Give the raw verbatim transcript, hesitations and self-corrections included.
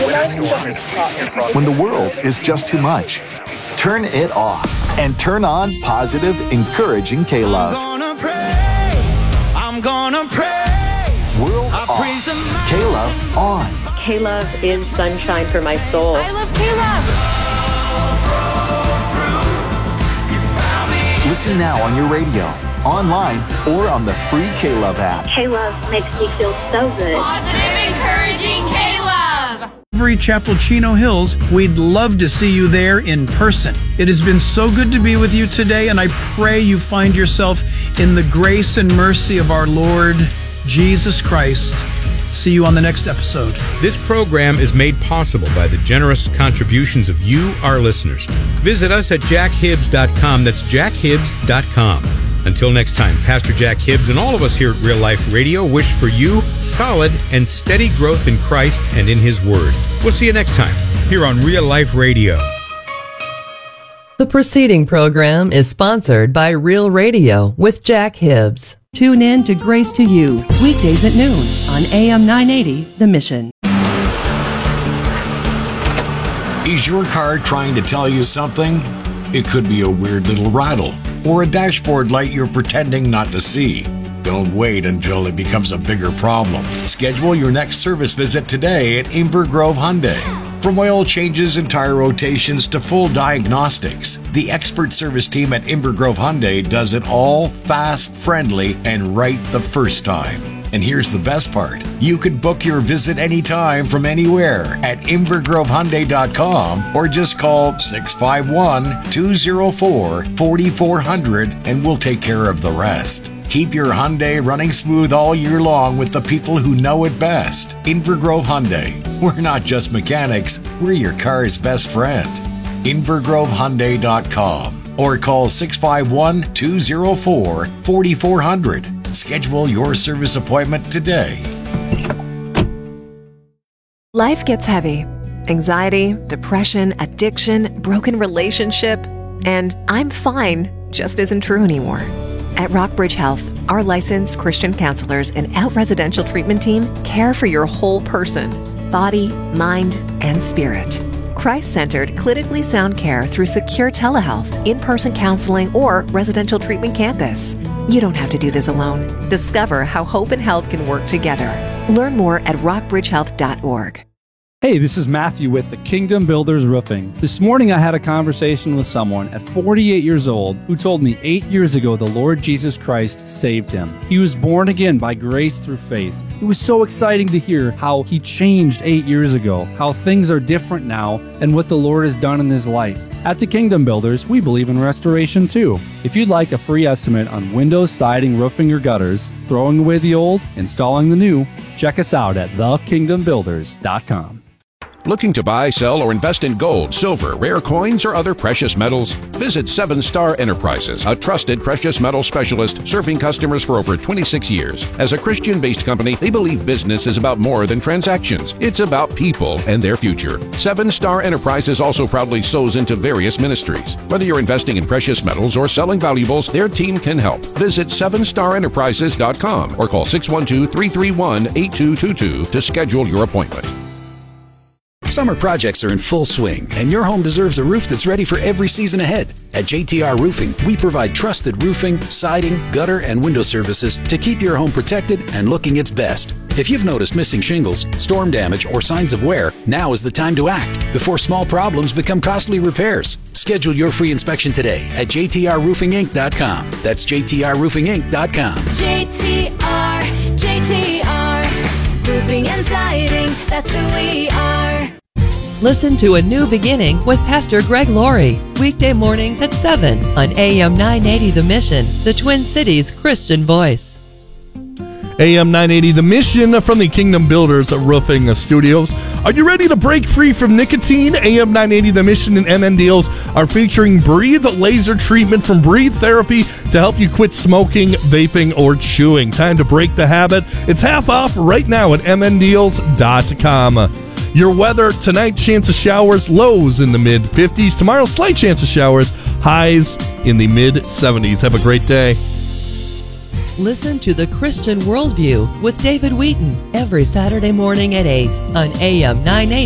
When the world is just too much, turn it off and turn on positive, encouraging K-Love. I'm gonna praise, I'm gonna praise. World off, K-Love on. K-Love is sunshine for my soul. I love K-Love. Listen now on your radio, online, or on the free K-Love app. K-Love makes me feel so good. Positive, encouraging K-Love. Every Chapel Chino Hills, we'd love to see you there in person. It has been so good to be with you today, and I pray you find yourself in the grace and mercy of our Lord Jesus Christ. See you on the next episode. This program is made possible by the generous contributions of you, our listeners. Visit us at jack hibbs dot com. That's jack hibbs dot com. Until next time, Pastor Jack Hibbs and all of us here at Real Life Radio wish for you solid and steady growth in Christ and in His Word. We'll see you next time here on Real Life Radio. The preceding program is sponsored by Real Radio with Jack Hibbs. Tune in to Grace to You, weekdays at noon on A M nine eighty, The Mission. Is your car trying to tell you something? It could be a weird little rattle or a dashboard light you're pretending not to see. Don't wait until it becomes a bigger problem. Schedule your next service visit today at Inver Grove Hyundai. From oil changes and tire rotations to full diagnostics, the expert service team at Inver Grove Hyundai does it all fast, friendly, and right the first time. And here's the best part. You could book your visit anytime from anywhere at inver grove hyundai dot com or just call six five one, two oh four, four four zero zero and we'll take care of the rest. Keep your Hyundai running smooth all year long with the people who know it best. Inver Grove Hyundai. We're not just mechanics, we're your car's best friend. inver grove hyundai dot com or call six five one, two oh four, four four zero zero. Schedule your service appointment today. Life gets heavy. Anxiety, depression, addiction, broken relationship, and I'm fine just isn't true anymore. At Rockbridge Health, our licensed Christian counselors and out-residential treatment team care for your whole person, body, mind, and spirit. Christ-centered, clinically sound care through secure telehealth, in-person counseling, or residential treatment campus. You don't have to do this alone. Discover how hope and health can work together. Learn more at rock bridge health dot org. Hey, this is Matthew with the Kingdom Builders Roofing. This morning I had a conversation with someone at forty-eight years old who told me eight years ago the Lord Jesus Christ saved him. He was born again by grace through faith. It was so exciting to hear how he changed eight years ago, how things are different now, and what the Lord has done in his life. At the Kingdom Builders, we believe in restoration too. If you'd like a free estimate on windows, siding, roofing, or gutters, throwing away the old, installing the new, check us out at the kingdom builders dot com. Looking to buy, sell, or invest in gold, silver, rare coins, or other precious metals? Visit Seven Star Enterprises, a trusted precious metal specialist serving customers for over twenty-six years. As a Christian-based company, they believe business is about more than transactions. It's about people and their future. Seven Star Enterprises also proudly sows into various ministries. Whether you're investing in precious metals or selling valuables, their team can help. Visit seven star enterprises dot com or call six one two, three three one, eight two two two to schedule your appointment. Summer projects are in full swing, and your home deserves a roof that's ready for every season ahead. At J T R Roofing, we provide trusted roofing, siding, gutter, and window services to keep your home protected and looking its best. If you've noticed missing shingles, storm damage, or signs of wear, now is the time to act before small problems become costly repairs. Schedule your free inspection today at j t r roofing inc dot com. That's j t r roofing inc dot com. J T R, J T R, roofing and siding, that's who we are. Listen to A New Beginning with Pastor Greg Laurie, weekday mornings at seven on A M nine eighty The Mission, the Twin Cities Christian voice. A M nine eighty The Mission from the Kingdom Builders Roofing Studios. Are you ready to break free from nicotine? A M nine eighty The Mission and M N Deals are featuring Breathe laser treatment from Breathe Therapy to help you quit smoking, vaping, or chewing. Time to break the habit. It's half off right now at m n deals dot com. Your weather tonight, chance of showers, lows in the mid fifties. Tomorrow, slight chance of showers, highs in the mid seventies. Have a great day. Listen to The Christian Worldview with David Wheaton every Saturday morning at eight on A M nine eighty.